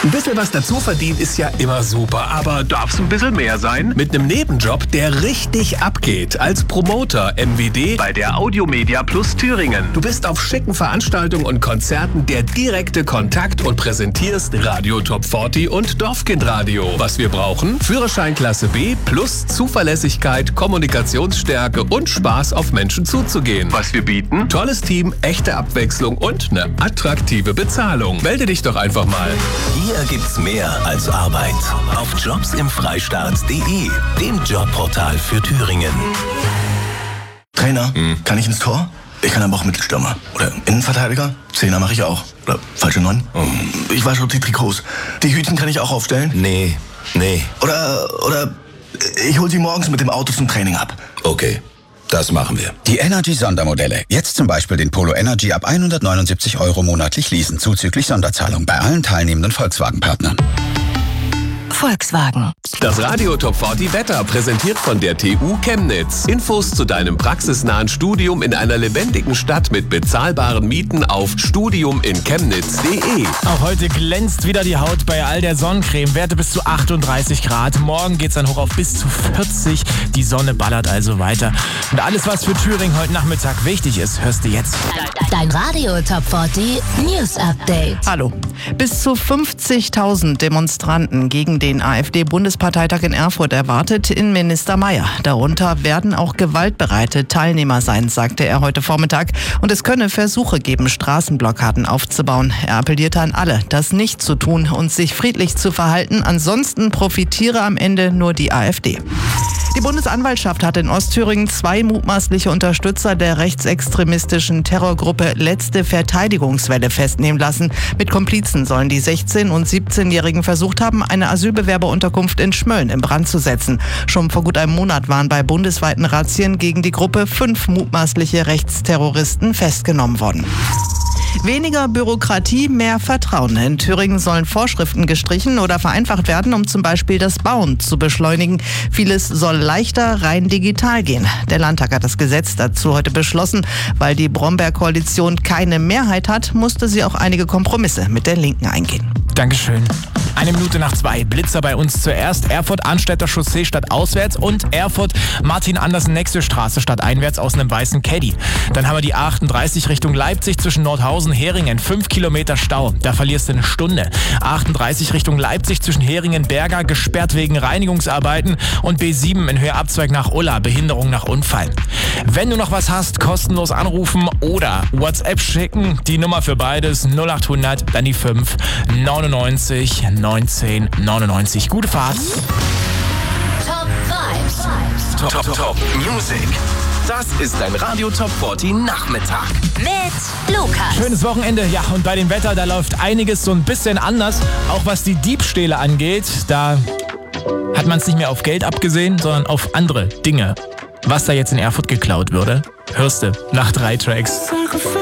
Ein bisschen was dazu verdienen ist ja immer super, aber darf's ein bisschen mehr sein? Mit einem Nebenjob, der richtig abgeht, als Promoter MWD bei der Audiomedia Plus Thüringen. Du bist auf schicken Veranstaltungen und Konzerten der direkte Kontakt und präsentierst Radio Top 40 und Dorfkindradio. Was wir brauchen? Führerscheinklasse B plus Zuverlässigkeit, Kommunikationsstärke und Spaß auf Menschen zuzugehen. Was wir bieten? Tolles Team, echte Abwechslung und eine attraktive Bezahlung. Melde dich doch einfach mal. Hier gibt's mehr als Arbeit. Auf jobsimfreistaat.de, dem Jobportal für Thüringen. Trainer, kann ich ins Tor? Ich kann aber auch Mittelstürmer. Oder Innenverteidiger? Zehner mache ich auch. Oder falsche 9? Ich wasche die Trikots. Die Hütchen kann ich auch aufstellen? Nee. Oder ich hol sie morgens mit dem Auto zum Training ab. Okay, das machen wir. Die Energy-Sondermodelle. Jetzt zum Beispiel den Polo Energy ab 179 € monatlich leasen, zuzüglich Sonderzahlung bei allen teilnehmenden Volkswagen-Partnern. Volkswagen. Das Radio Top 40 Wetter, präsentiert von der TU Chemnitz. Infos zu deinem praxisnahen Studium in einer lebendigen Stadt mit bezahlbaren Mieten auf studiuminchemnitz.de. Auch heute glänzt wieder die Haut bei all der Sonnencreme. Werte bis zu 38 Grad. Morgen geht's dann hoch auf bis zu 40. Die Sonne ballert also weiter. Und alles, was für Thüringen heute Nachmittag wichtig ist, hörst du jetzt. Dein Radio Top 40 News Update. Hallo. Bis zu 50.000 Demonstranten gegen den AfD-Bundesparteitag in Erfurt erwartet Innenminister Mayer. Darunter werden auch gewaltbereite Teilnehmer sein, sagte er heute Vormittag. Und es könne Versuche geben, Straßenblockaden aufzubauen. Er appellierte an alle, das nicht zu tun und sich friedlich zu verhalten. Ansonsten profitiere am Ende nur die AfD. Die Bundesanwaltschaft hat in Ostthüringen 2 mutmaßliche Unterstützer der rechtsextremistischen Terrorgruppe Letzte Verteidigungswelle festnehmen lassen. Mit Komplizen sollen die 16- und 17-Jährigen versucht haben, eine Asylbewerberunterkunft in Schmölln in Brand zu setzen. Schon vor gut einem Monat waren bei bundesweiten Razzien gegen die Gruppe 5 mutmaßliche Rechtsterroristen festgenommen worden. Weniger Bürokratie, mehr Vertrauen. In Thüringen sollen Vorschriften gestrichen oder vereinfacht werden, um zum Beispiel das Bauen zu beschleunigen. Vieles soll leichter rein digital gehen. Der Landtag hat das Gesetz dazu heute beschlossen. Weil die Bromberg-Koalition keine Mehrheit hat, musste sie auch einige Kompromisse mit der Linken eingehen. Dankeschön. 1:02. Blitzer bei uns zuerst. Erfurt-Arnstädter Chaussee statt auswärts und Erfurt-Martin-Andersen-Nächste-Straße statt einwärts aus einem weißen Caddy. Dann haben wir die A38 Richtung Leipzig zwischen Nordhausen-Heringen. 5 Kilometer Stau. Da verlierst du eine Stunde. A38 Richtung Leipzig zwischen Heringen-Berger gesperrt wegen Reinigungsarbeiten und B7 in Höheabzweig nach Ulla. Behinderung nach Unfall. Wenn du noch was hast, kostenlos anrufen oder WhatsApp schicken. Die Nummer für beides 0800, dann die 5 99 19 99. Gute Fahrt. Top 5. Top Music. Das ist dein Radio Top 40 Nachmittag. Mit Lukas. Schönes Wochenende. Ja, und bei dem Wetter, da läuft einiges so ein bisschen anders. Auch was die Diebstähle angeht, da hat man es nicht mehr auf Geld abgesehen, sondern auf andere Dinge. Was da jetzt in Erfurt geklaut würde, hörst du nach 3 Tracks.